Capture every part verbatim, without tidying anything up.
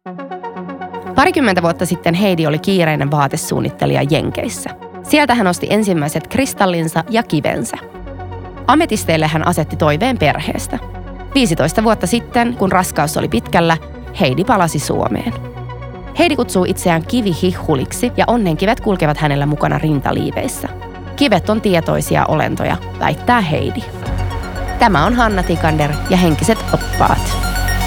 Parikymmentä vuotta sitten Heidi oli kiireinen vaatesuunnittelija Jenkeissä. Sieltä hän osti ensimmäiset kristallinsa ja kivensä. Ametisteille hän asetti toiveen perheestä. viisitoista vuotta sitten, kun raskaus oli pitkällä, Heidi palasi Suomeen. Heidi kutsuu itseään kivihihhuliksi ja onnenkivet kulkevat hänellä mukana rintaliiveissä. Kivet on tietoisia olentoja, väittää Heidi. Tämä on Hanna Tikander ja henkiset oppaat.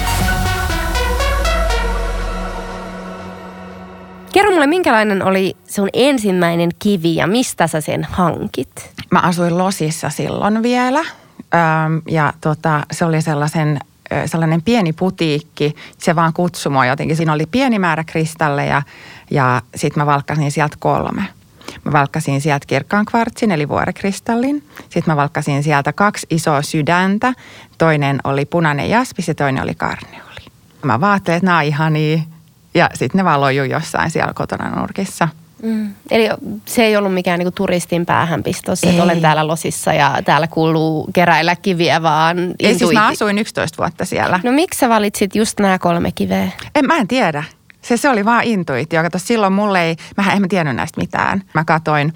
Kerro mulle, minkälainen oli sun ensimmäinen kivi ja mistä sä sen hankit? Mä asuin Losissa silloin vielä ja tota, se oli sellaisen, sellainen pieni putiikki. Se vaan kutsui mua jotenkin. Siinä oli pieni määrä kristalleja ja sitten mä valkkasin sieltä kolme. Mä valkkasin sieltä kirkkaan kvartsin eli vuorikristallin. Sitten mä valkkasin sieltä kaksi isoa sydäntä. Toinen oli punainen jaspis ja toinen oli karneoli. Mä vaattelin, että nämä on ihania. Ja sitten ne vaan lojuu jossain siellä kotona nurkissa. Mm. Eli se ei ollut mikään niinku turistin päähänpistos, että olen täällä Losissa ja täällä kuuluu keräillä kiviä, vaan intuiti. Ei, siis mä asuin yksitoista vuotta siellä. No miksi sä valitsit just nämä kolme kiveä? En, mä en tiedä. Se, se oli vaan intuitio. Kato, silloin mulle ei, mähän en mä tiennyt näistä mitään. Mä katoin,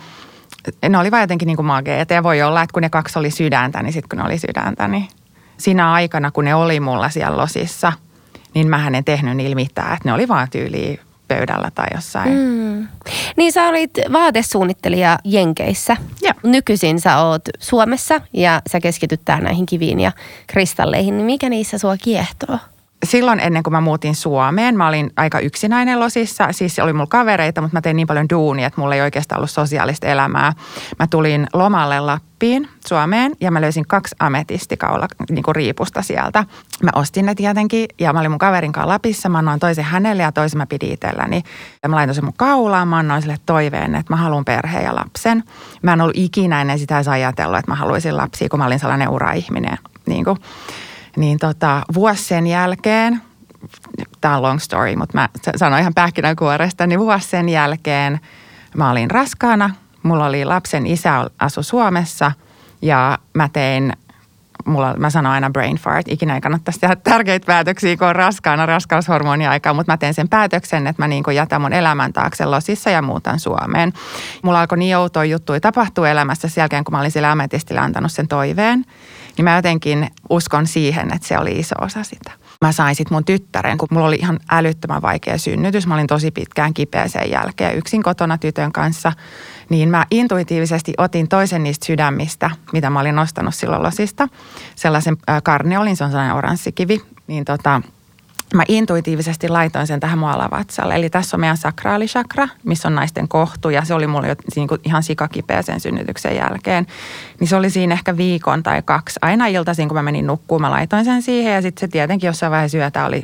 ne oli vaan jotenkin niinku mageeta ja voi olla, että kun ne kaksi oli sydäntä, niin sitten kun ne oli sydäntä, niin siinä aikana, kun ne oli mulla siellä Losissa, niin mähän en tehnyt niillä mitään, että ne oli vaan tyyliä pöydällä tai jossain. Mm. Niin sä olit vaatesuunnittelija Jenkeissä. Ja. Nykyisin sä oot Suomessa ja sä keskityt tää näihin kiviin ja kristalleihin. Niin mikä niissä sua kiehtoo? Silloin ennen kuin mä muutin Suomeen, mä olin aika yksinäinen Losissa. Siis oli mulla kavereita, mutta mä tein niin paljon duunia, että mulla ei oikeastaan ollut sosiaalista elämää. Mä tulin lomalle Lappiin Suomeen ja mä löysin kaksi ametistikaula niin kuin riipusta sieltä. Mä ostin ne tietenkin ja mä olin mun kaverin kanssa Lapissa. Mä annoin toisen hänelle ja toisen mä pidin itselläni. Ja mä laitoin sen mun kaulaan, mä annoin sille toiveen, että mä haluan perheen ja lapsen. Mä en ollut ikinä ennen sitä edes ajatellut, että mä haluaisin lapsia, kun mä olin sellainen ura-ihminen. Niin kuin. Niin tota, vuosi sen jälkeen, tämä on long story, mutta mä sanoin ihan pähkinänkuoresta, niin vuosi sen jälkeen mä olin raskaana. Mulla oli lapsen isä asu Suomessa ja mä tein, mulla, mä sanon aina brain fart, ikinä ei kannattaisi tehdä tärkeitä päätöksiä, kun on raskaana, raskaushormoniaikaa, mutta mä tein sen päätöksen, että mä niin kuin jätän mun elämän taakse Losissa ja muutan Suomeen. Mulla alkoi niin outoja juttuja tapahtua elämässä sen jälkeen, kun mä olin sillä ametistillä antanut sen toiveen. Niin mä jotenkin uskon siihen, että se oli iso osa sitä. Mä sain sit mun tyttären, kun mulla oli ihan älyttömän vaikea synnytys. Mä olin tosi pitkään kipeä sen jälkeen yksin kotona tytön kanssa. Niin mä intuitiivisesti otin toisen niistä sydämistä, mitä mä olin nostanut silloin Losista. Sellaisen äh, karneolin, se on sellainen oranssikivi. Niin tota, mä intuitiivisesti laitoin sen tähän mun alavatsalle. Eli tässä on meidän sakraalichakra, missä on naisten kohtu. Ja se oli mulla jo niin kuin ihan sikakipeä sen synnytyksen jälkeen. Niin se oli siinä ehkä viikon tai kaksi. Aina iltaisin, kun mä menin nukkuun, mä laitoin sen siihen. Ja sitten se tietenkin jossain vaiheessa yötä oli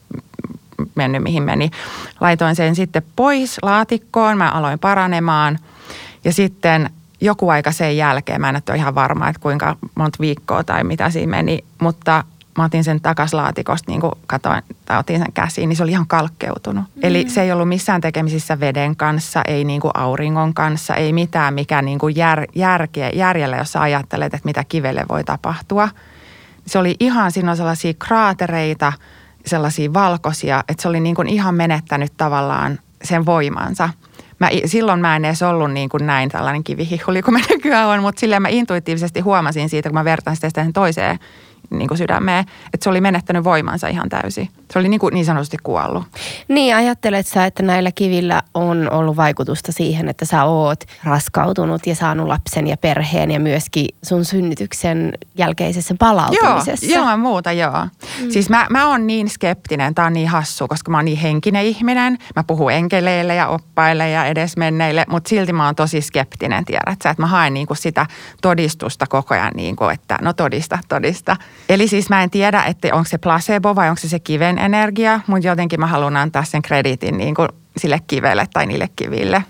mennyt mihin meni. Laitoin sen sitten pois laatikkoon. Mä aloin paranemaan. Ja sitten joku aika sen jälkeen, mä en ole ihan varma, että kuinka monta viikkoa tai mitä siinä meni, mutta mä otin sen takas laatikosta, niin kuin katoin, tai otin sen käsiin, niin se oli ihan kalkkeutunut. Mm. Eli se ei ollut missään tekemisissä veden kanssa, ei niin kuin auringon kanssa, ei mitään, mikä niin kuin jär, järkeä, järjellä, jos sä ajattelet, että mitä kivelle voi tapahtua. Se oli ihan, siinä on sellaisia kraatereita, sellaisia valkoisia, että se oli niin kuin ihan menettänyt tavallaan sen voimansa. Mä, silloin mä en edes ollut niin kuin näin tällainen kivihihuli, kun mä nykyään on, mutta silleen mä intuitiivisesti huomasin siitä, kun mä vertaan sitä siihen toiseen niin kuin sydämeen, että se oli menettänyt voimansa ihan täysin. Se oli niin, kuin niin sanotusti kuollut. Niin, ajattelet sä, että näillä kivillä on ollut vaikutusta siihen, että sä oot raskautunut ja saanut lapsen ja perheen ja myöskin sun synnytyksen jälkeisessä palautumisessa? Joo, ilman muuta joo. Mm. Siis mä, mä oon niin skeptinen, tää on niin hassu, koska mä oon niin henkinen ihminen. Mä puhun enkeleille ja oppaille ja edesmenneille, mutta silti mä oon tosi skeptinen, tiedät sä, että mä haen niin kuin sitä todistusta koko ajan, niin kuin, että no todista, todista. Eli siis mä en tiedä, että onko se placebo vai onko se se kiven energia, mutta jotenkin mä haluan antaa sen krediitin niin kuin sille kivelle tai niille kiville.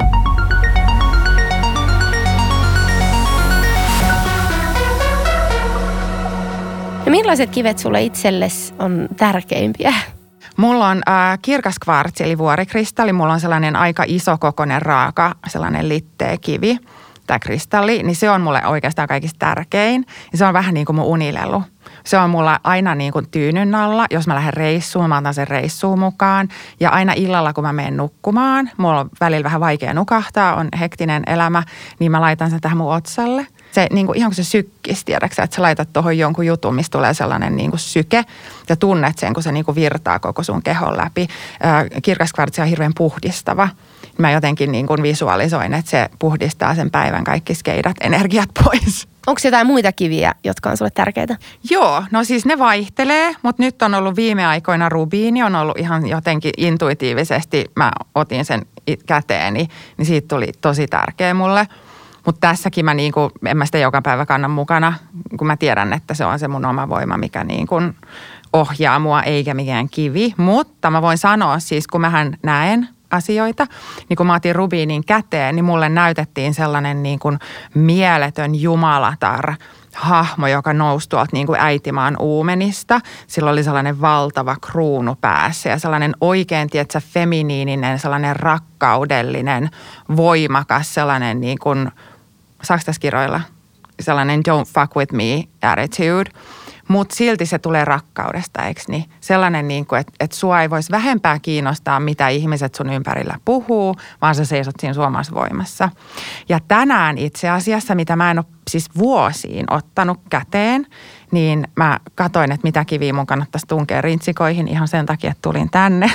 Ja millaiset kivet sulle itsellesi on tärkeimpiä? Mulla on äh, kirkas kvartsi eli vuorikristalli. Mulla on sellainen aika iso kokoinen raaka, sellainen litteä kivi. tämä kristalli, niin se on mulle oikeastaan kaikista tärkein. Ja se on vähän niin kuin mun unilelu. Se on mulla aina niin kuin tyynyn alla, jos mä lähden reissuun, mä otan sen reissuun mukaan. Ja aina illalla, kun mä menen nukkumaan, mulla on välillä vähän vaikea nukahtaa, on hektinen elämä, niin mä laitan sen tähän mun otsalle. Se niin kuin, ihan kuin se sykkis, tiedäksä, että sä laitat tuohon jonkun jutun, mistä tulee sellainen niin kuin syke. Ja tunnet sen, kun se niin kuin virtaa koko sun kehon läpi. Kirkas kvartsi on hirveän puhdistava. Mä jotenkin niin kuin visualisoin, että se puhdistaa sen päivän kaikki skeidat, energiat pois. Onko jotain muita kiviä, jotka on sulle tärkeitä? Joo, no siis ne vaihtelee, mutta nyt on ollut viime aikoina rubiini, on ollut ihan jotenkin intuitiivisesti, mä otin sen käteeni, niin siitä tuli tosi tärkeä mulle. Mutta tässäkin mä niinku, en mä sitä joka päivä kannan mukana, kun mä tiedän, että se on se mun oma voima, mikä niinku ohjaa mua, eikä mikään kivi. Mutta mä voin sanoa siis, kun mähän näen asioita, niin kun mä otin rubiinin käteen, niin mulle näytettiin sellainen niin kuin mieletön jumalatar hahmo, joka nousi tuolta niin kuin äitimaan uumenista. Sillä oli sellainen valtava kruunu päässä ja sellainen oikein, tietsä, feminiininen, sellainen rakkaudellinen, voimakas, sellainen niin kuin, saako tässä kiroilla? Sellainen don't fuck with me attitude. Mutta silti se tulee rakkaudesta, eikö niin? Sellainen, niin kuin, että, että sua ei voisi vähempää kiinnostaa, mitä ihmiset sun ympärillä puhuu, vaan sä seisot siinä suomassa voimassa. Ja tänään itse asiassa, mitä mä en ole siis vuosiin ottanut käteen, niin mä katoin, että mitä kiviä mun kannattaisi tunkea rintsikoihin ihan sen takia, että tulin tänne.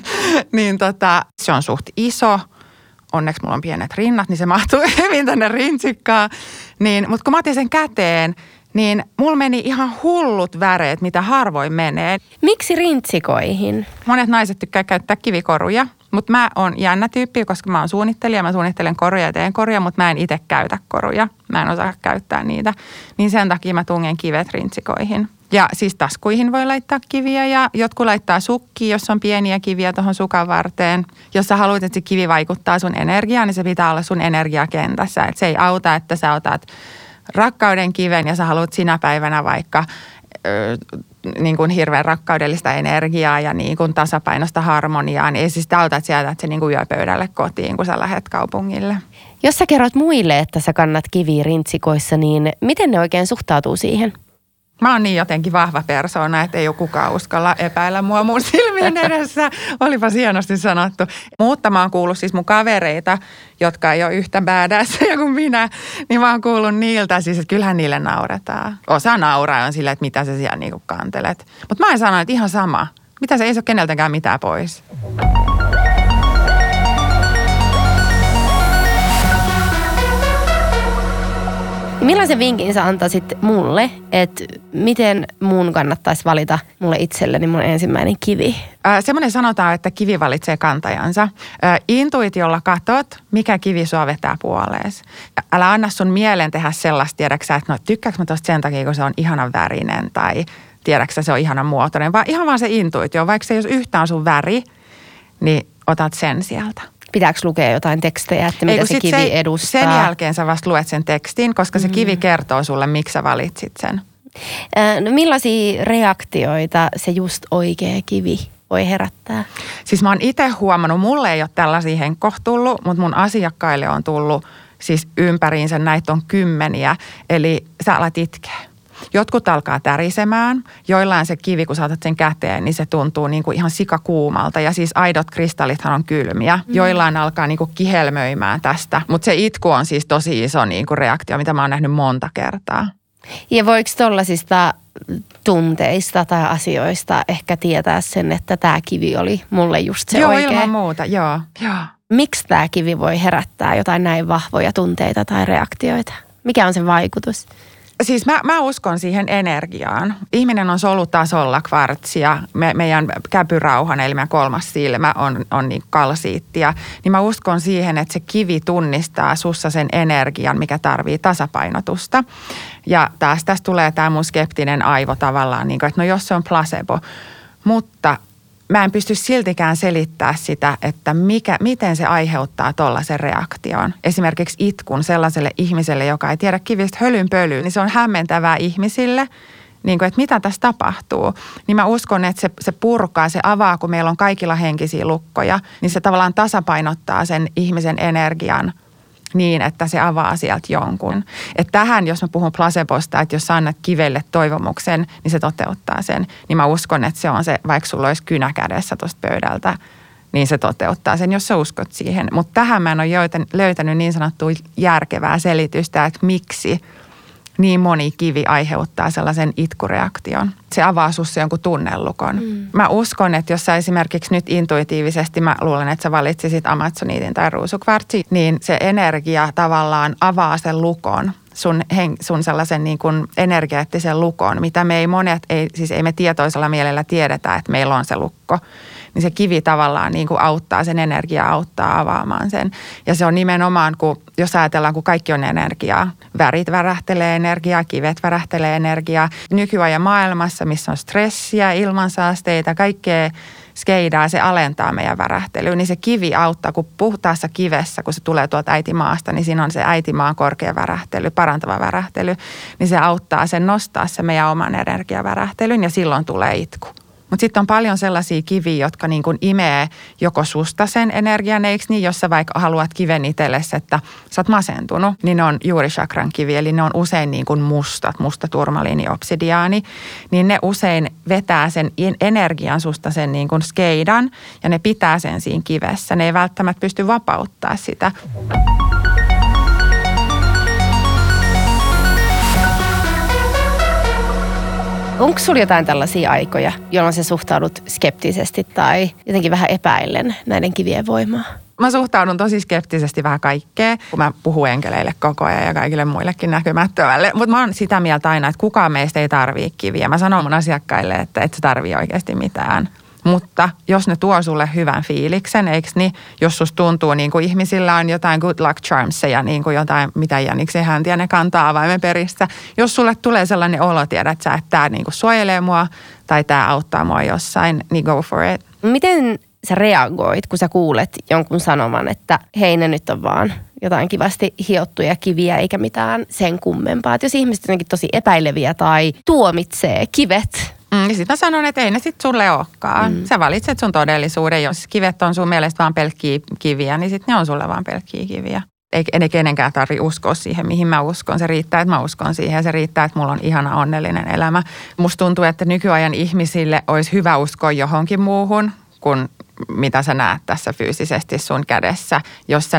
niin tota, se on suht iso. Onneksi mulla on pienet rinnat, niin se mahtuu hyvin tänne rintsikkaan. Niin, mutta kun mä otin sen käteen, niin mulla meni ihan hullut väreet, mitä harvoin menee. Miksi rintsikoihin? Monet naiset tykkää käyttää kivikoruja, mutta mä oon jännä tyyppi, koska mä oon suunnittelija. Mä suunnittelen koruja ja teen koruja, mutta mä en itse käytä koruja. Mä en osaa käyttää niitä. Niin sen takia mä tungen kivet rintsikoihin. Ja siis taskuihin voi laittaa kiviä ja jotkut laittaa sukkiin, jos on pieniä kiviä tuohon sukan varteen. Jos sä haluat, että se kivi vaikuttaa sun energiaan, niin se pitää olla sun energiakentässä. Että se ei auta, että sä otat rakkauden kiven ja sä haluat sinä päivänä vaikka ö, niin kuin hirveän rakkaudellista energiaa ja niin kuin tasapainosta harmoniaa, niin ei siis auta, että sä jätät se niin kuin yöpöydälle kotiin, kun sä lähdet kaupungille. Jos sä kerrot muille, että sä kannat kiviä rintsikoissa, niin miten ne oikein suhtautuu siihen? Mä oon niin jotenkin vahva persoona, että ei ole kukaan uskalla epäillä mua mun silmien edessä. Olipa hienosti sanottu. Mutta mä oon kuullut siis mun kavereita, jotka ei ole yhtä badass kuin minä, niin mä oon kuullut niiltä siis, että kyllähän niille nauretaan. Osa nauraa on silleen, että mitä sä siellä niinku kantelet. Mutta mä en sano, että ihan sama. Mitä se ei ole keneltäkään mitään pois. Millaisen vinkin sä antaisit mulle, että miten mun kannattaisi valita mulle itselleni mun ensimmäinen kivi? Äh, semmoinen sanotaan, että kivi valitsee kantajansa. Äh, intuitiolla katot, mikä kivi sua vetää puolees. Älä anna sun mielen tehdä sellaista, tiedäksä, että no tykkääkö mä tosta sen takia, kun se on ihanan värinen tai tiedäksä, se on ihanan muotoinen. Vaan ihan vaan se intuitio, vaikka se jos yhtään sun väri, niin otat sen sieltä. Pitääkö lukea jotain tekstejä, että mitä se kivi se, edustaa? Sen jälkeen sä vasta luet sen tekstin, koska se mm. kivi kertoo sulle, miksi sä valitsit sen. No millaisia reaktioita se just oikea kivi voi herättää? Siis mä oon itse huomannut, mulle ei ole tällaisia henkkohtia tullut, mutta mun asiakkaille on tullut siis ympäriinsä, näitä on kymmeniä. Eli sä alat itkeä. Jotkut alkaa tärisemään, joillain se kivi, kun saatat sen käteen, niin se tuntuu niin kuin ihan sikakuumalta. Ja siis aidot kristallithan on kylmiä. Mm. Joillain alkaa niin kuin kihelmöimään tästä. Mutta se itku on siis tosi iso niin kuin reaktio, mitä mä oon nähnyt monta kertaa. Ja voiko tollasista tunteista tai asioista ehkä tietää sen, että tämä kivi oli mulle just se joo, oikea? Joo, ilman muuta, joo. joo. Miksi tämä kivi voi herättää jotain näin vahvoja tunteita tai reaktioita? Mikä on sen vaikutus? Siis mä, mä uskon siihen energiaan. Ihminen on solutasolla kvartsia. Me, meidän käpyrauhan, eli meidän kolmas silmä on, on niin kalsiittia. Niin mä uskon siihen, että se kivi tunnistaa sussa sen energian, mikä tarvii tasapainotusta. Ja taas tästä tulee tämä mun skeptinen aivo tavallaan, niin kuin, että no jos se on placebo. Mutta mä en pysty siltikään selittämään sitä, että mikä, miten se aiheuttaa tollaisen reaktion. Esimerkiksi itkun sellaiselle ihmiselle, joka ei tiedä kivistä hölynpölyyn, niin se on hämmentävää ihmisille, niin kuin, että mitä tässä tapahtuu. Niin mä uskon, että se, se purkaa, se avaa, kun meillä on kaikilla henkisiä lukkoja, niin se tavallaan tasapainottaa sen ihmisen energian niin, että se avaa sieltä jonkun. Että tähän, jos mä puhun placebosta, että jos sä annat kivelle toivomuksen, niin se toteuttaa sen. Niin mä uskon, että se on se, vaikka sulla olisi kynä kädessä tuosta pöydältä, niin se toteuttaa sen, jos sä uskot siihen. Mutta tähän mä en ole löytänyt niin sanottua järkevää selitystä, että miksi niin moni kivi aiheuttaa sellaisen itkureaktion. Se avaa sussa jonkun tunnelukon. Mm. Mä uskon, että jos sä esimerkiksi nyt intuitiivisesti, mä luulen, että sä valitsisit amazoniitin tai ruusukvartsi, niin se energia tavallaan avaa sen lukon, sun, hen, sun sellaisen niin kuin energeettisen lukon, mitä me ei monet, ei, siis ei me tietoisella mielellä tiedetä, että meillä on se lukko. Niin se kivi tavallaan niin kuin auttaa, sen energia auttaa avaamaan sen. Ja se on nimenomaan, kun, jos ajatellaan, kun kaikki on energiaa. Värit värähtelee energiaa, kivet värähtelee energiaa. Nykyajan maailmassa, missä on stressiä, ilmansaasteita, kaikkea skeidaa, se alentaa meidän värähtelyä. Niin se kivi auttaa, kun puhtaassa kivessä, kun se tulee tuolta äitimaasta, niin siinä on se äitimaan korkea värähtely, parantava värähtely. Niin se auttaa sen nostaa se meidän oman energiavärähtelyn ja silloin tulee itku. Mutta sitten on paljon sellaisia kiviä, jotka niin kuin imee joko susta sen energian, eikö niin, jos sä vaikka haluat kiven itsellesi, että sä oot masentunut, niin ne on juuri chakran kivi, eli ne on usein niin kuin mustat, musta turmaliini, obsidiaani, niin ne usein vetää sen energian susta sen niin kuin skeidan ja ne pitää sen siinä kivessä. Ne ei välttämättä pysty vapauttaa sitä. Onko sulla jotain tällaisia aikoja, jolloin sä suhtaudut skeptisesti tai jotenkin vähän epäillen näiden kivien voimaa? Mä suhtaudun tosi skeptisesti vähän kaikkeen, kun mä puhun enkeleille koko ajan ja kaikille muillekin näkymättömälle. Mutta mä oon sitä mieltä aina, että kukaan meistä ei tarvii kiviä. Mä sanon mun asiakkaille, että et sä tarvii oikeasti mitään. Mutta jos ne tuo sulle hyvän fiiliksen, eikö niin? Jos susta tuntuu, niin kuin ihmisillä on jotain good luck charmseja, niin kuin jotain, mitä jäniksen häntiä ne kantaa avaimen perissä. Jos sulle tulee sellainen olo, tiedät sä, että tämä niin kuin suojelee mua tai tämä auttaa mua jossain, niin go for it. Miten sä reagoit, kun sä kuulet jonkun sanoman, että hei, ne nyt on vaan jotain kivasti hiottuja kiviä eikä mitään sen kummempaa. Että jos ihmiset on jotenkin tosi epäileviä tai tuomitsee kivet. Mm, ja sitten mä sanon, että ei ne sitten sulle olekaan. Mm. Sä valitset sun todellisuuden. Jos kivet on sun mielestä vaan pelkkiä kiviä, niin sitten ne on sulle vaan pelkkiä kiviä. Ei, ei kenenkään tarvitse uskoa siihen, mihin mä uskon. Se riittää, että mä uskon siihen ja se riittää, että mulla on ihana onnellinen elämä. Musta tuntuu, että nykyajan ihmisille olisi hyvä uskoa johonkin muuhun kuin mitä sä näet tässä fyysisesti sun kädessä. Jos sä